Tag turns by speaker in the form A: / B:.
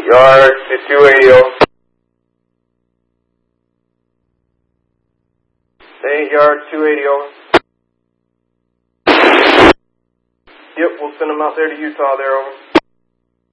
A: Yard to 280 over. Hey, yard 280 over. Yep, we'll send them out there to Utah there, over.